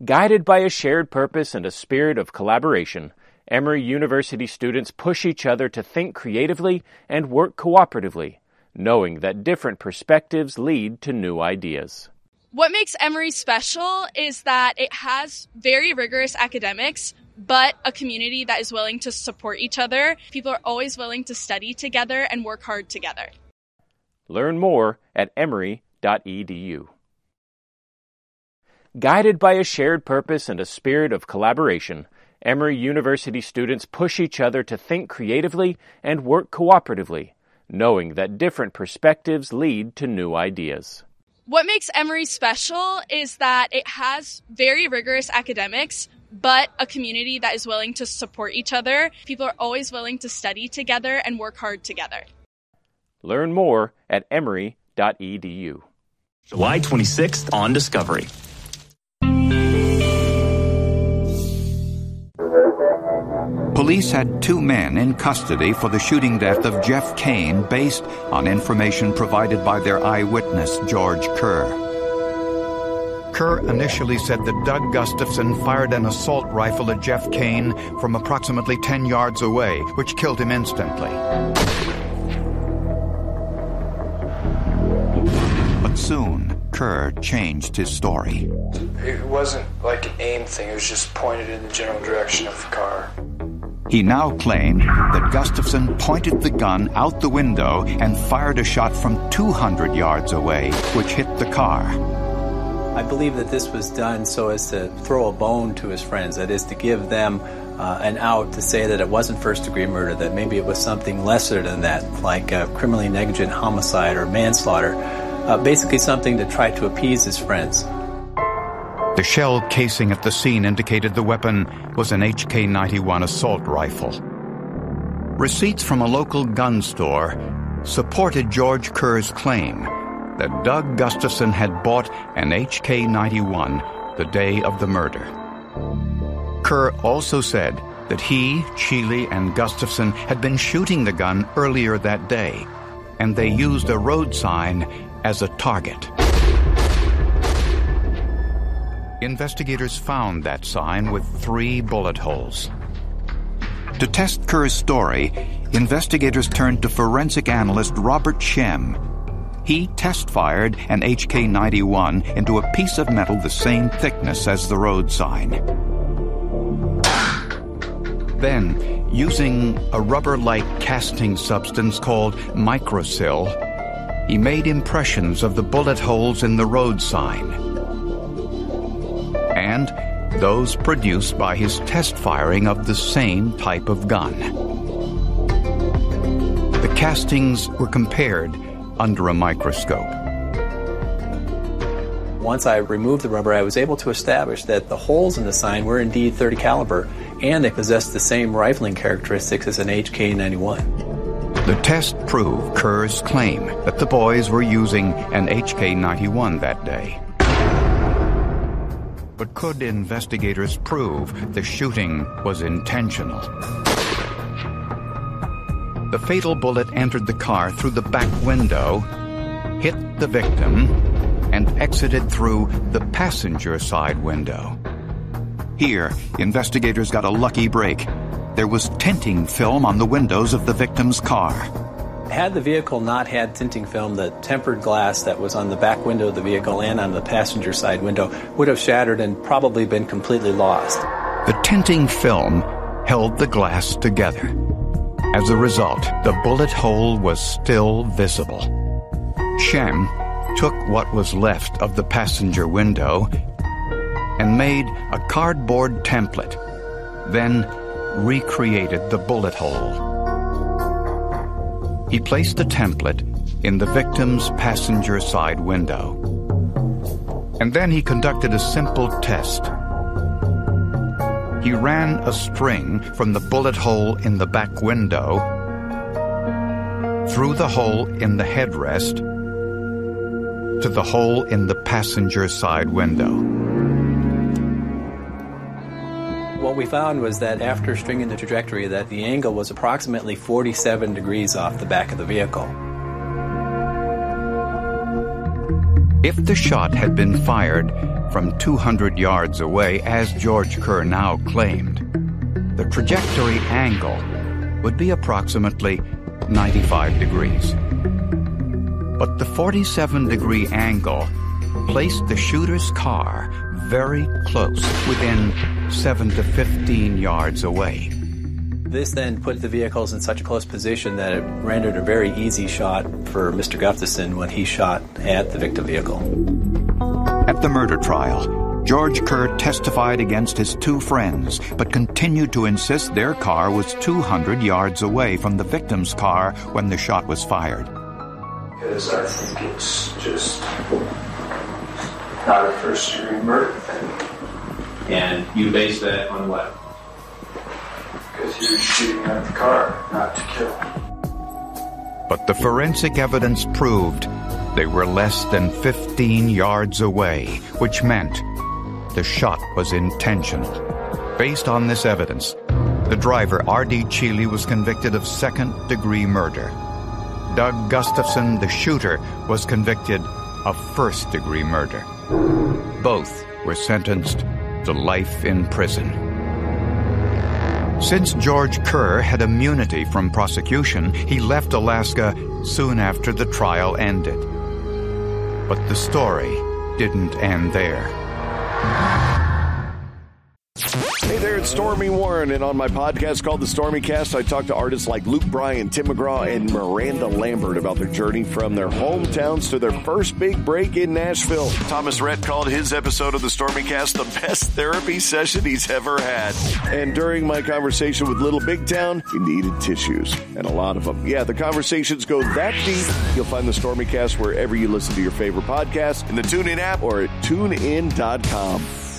Guided by a shared purpose and a spirit of collaboration, Emory University students push each other to think creatively and work cooperatively, knowing that different perspectives lead to new ideas. What makes Emory special is that it has very rigorous academics, but a community that is willing to support each other. People are always willing to study together and work hard together. Learn more at emory.edu. Guided by a shared purpose and a spirit of collaboration, Emory University students push each other to think creatively and work cooperatively, knowing that different perspectives lead to new ideas. What makes Emory special is that it has very rigorous academics, but a community that is willing to support each other. People are always willing to study together and work hard together. Learn more at emory.edu. July 26th on Discovery. Police had 2 men in custody for the shooting death of Jeff Kane based on information provided by their eyewitness, George Kerr. Kerr initially said that Doug Gustafson fired an assault rifle at Jeff Kane from approximately 10 yards away, which killed him instantly. But soon, Kerr changed his story. It wasn't like an aim thing, it was just pointed in the general direction of the car. He now claimed that Gustafson pointed the gun out the window and fired a shot from 200 yards away, which hit the car. I believe that this was done so as to throw a bone to his friends, that is, to give them an out to say that it wasn't first-degree murder, that maybe it was something lesser than that, like criminally negligent homicide or manslaughter, basically something to try to appease his friends. The shell casing at the scene indicated the weapon was an HK-91 assault rifle. Receipts from a local gun store supported George Kerr's claim that Doug Gustafson had bought an HK-91 the day of the murder. Kerr also said that he, Cheeley, and Gustafson had been shooting the gun earlier that day, and they used a road sign as a target. Investigators found that sign with 3 bullet holes. To test Kerr's story, investigators turned to forensic analyst Robert Shem. He test-fired an HK-91 into a piece of metal the same thickness as the road sign. Then, using a rubber-like casting substance called microsil, he made impressions of the bullet holes in the road sign, and those produced by his test firing of the same type of gun. The castings were compared under a microscope. Once I removed the rubber, I was able to establish that the holes in the sign were indeed .30 caliber, and they possessed the same rifling characteristics as an HK-91. The test proved Kerr's claim that the boys were using an HK-91 that day. But could investigators prove the shooting was intentional? The fatal bullet entered the car through the back window, hit the victim, and exited through the passenger side window. Here, investigators got a lucky break. There was tinting film on the windows of the victim's car. Had the vehicle not had tinting film, the tempered glass that was on the back window of the vehicle and on the passenger side window would have shattered and probably been completely lost. The tinting film held the glass together. As a result, the bullet hole was still visible. Shem took what was left of the passenger window and made a cardboard template, then recreated the bullet hole. He placed the template in the victim's passenger side window. And then he conducted a simple test. He ran a string from the bullet hole in the back window through the hole in the headrest to the hole in the passenger side window. What we found was that after stringing the trajectory, that the angle was approximately 47 degrees off the back of the vehicle. If the shot had been fired from 200 yards away, as George Kerr now claimed, the trajectory angle would be approximately 95 degrees. But the 47-degree angle placed the shooter's car very close, within 7 to 15 yards away. This then put the vehicles in such a close position that it rendered a very easy shot for Mr. Gustafson when he shot at the victim vehicle. At the murder trial, George Kerr testified against his two friends, but continued to insist their car was 200 yards away from the victim's car when the shot was fired. Because I think it's just not a first-degree murder thing. And you base that on what? Because he was shooting at the car, not to kill. But the forensic evidence proved they were less than 15 yards away, which meant the shot was intentional. Based on this evidence, the driver, R.D. Cheeley, was convicted of second-degree murder. Doug Gustafson, the shooter, was convicted of first-degree murder. Both were sentenced to life in prison. Since George Kerr had immunity from prosecution, he left Alaska soon after the trial ended. But the story didn't end there. Hey there, it's Stormy Warren, and on my podcast called The Stormy Cast, I talk to artists like Luke Bryan, Tim McGraw, and Miranda Lambert about their journey from their hometowns to their first big break in Nashville. Thomas Rhett called his episode of The Stormy Cast the best therapy session he's ever had. And during my conversation with Little Big Town, he needed tissues, and a lot of them. Yeah, the conversations go that deep. You'll find The Stormy Cast wherever you listen to your favorite podcasts, in the TuneIn app or at TuneIn.com.